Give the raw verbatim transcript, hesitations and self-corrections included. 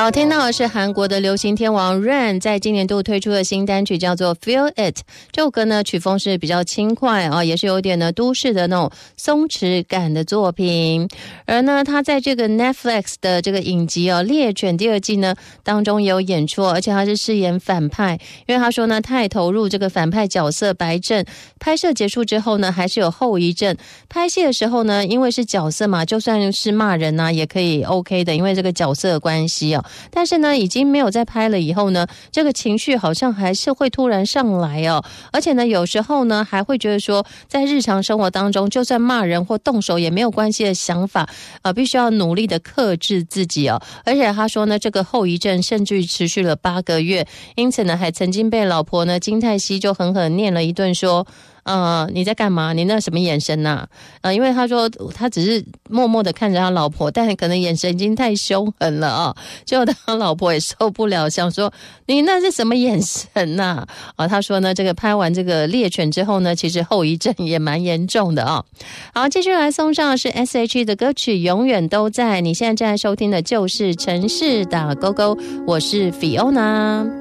好，听到的是韩国的流行天王 Rain 在今年度推出的新单曲叫做 Feel It。 这首歌呢曲风是比较轻快啊，也是有点呢都市的那种松弛感的作品。而呢他在这个 Netflix 的这个影集哦《猎犬》第二季呢当中也有演出，而且他是饰演反派。因为他说呢太投入这个反派角色白正，拍摄结束之后呢还是有后遗症。拍戏的时候呢因为是角色嘛，就算是骂人啊也可以 OK 的，因为这个角色的关系哦。但是呢已经没有再拍了以后呢，这个情绪好像还是会突然上来哦，而且呢有时候呢还会觉得说在日常生活当中就算骂人或动手也没有关系的想法呃，必须要努力的克制自己哦。而且他说呢这个后遗症甚至持续了八个月，因此呢还曾经被老婆呢金泰熙就狠狠念了一顿，说呃，你在干嘛？你那什么眼神啊？呃，因为他说他只是默默的看着他老婆，但可能眼神已经太凶狠了啊、哦。结果他老婆也受不了，想说你那是什么眼神呐、啊？啊，他说呢，这个拍完这个猎犬之后呢，其实后遗症也蛮严重的啊、哦。好，继续来送上的是 S H E 的歌曲《永远都在》。你现在正在收听的就是城市打勾勾，我是 Fiona。